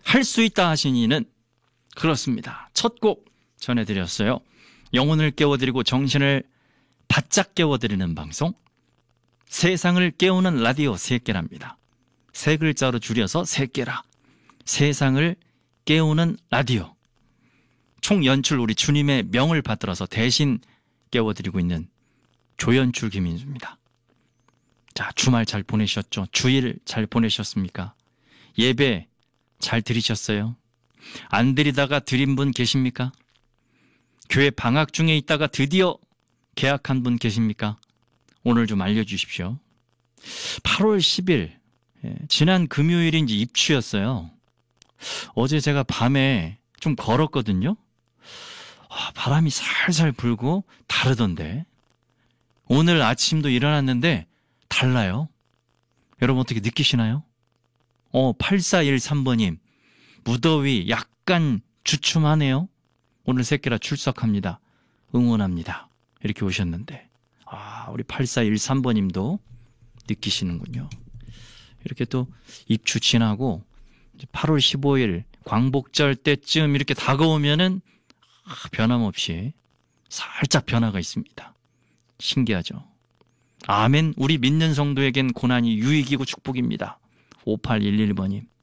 할 수 있다 하신 이는 그렇습니다. 첫 곡 전해드렸어요. 영혼을 깨워드리고 정신을 바짝 깨워드리는 방송, 세상을 깨우는 라디오 세깨라입니다. 세 글자로 줄여서 세깨라. 세상을 깨우는 라디오. 총 연출 우리 주님의 명을 받들어서 대신 깨워드리고 있는 조연출 김인수입니다. 자, 주말 잘 보내셨죠? 주일 잘 보내셨습니까? 예배 잘 드리셨어요? 안 드리다가 드린 분 계십니까? 교회 방학 중에 있다가 드디어 개학한 분 계십니까? 오늘 좀 알려주십시오. 8월 10일 지난 금요일인지 입추였어요. 어제 제가 밤에 좀 걸었거든요. 바람이 살살 불고 다르던데 오늘 아침도 일어났는데 달라요. 여러분 어떻게 느끼시나요? 8413번님 무더위 약간 주춤하네요. 오늘 새끼라 출석합니다. 응원합니다. 이렇게 오셨는데 우리 8413번님도 느끼시는군요. 이렇게 또 입추 지나고 8월 15일 광복절 때쯤 이렇게 다가오면은 변함없이 살짝 변화가 있습니다. 신기하죠? 아멘. 우리 믿는 성도에겐 고난이 유익이고 축복입니다. 5811번님